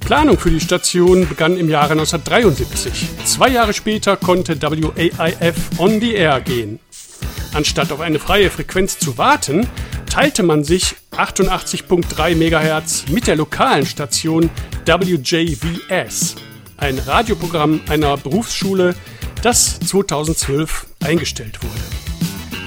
Planung für die Station begann im Jahre 1973. 2 Jahre später konnte WAIF on the air gehen. Anstatt auf eine freie Frequenz zu warten, teilte man sich 88.3 MHz mit der lokalen Station WJVS, ein Radioprogramm einer Berufsschule, das 2012 eingestellt wurde.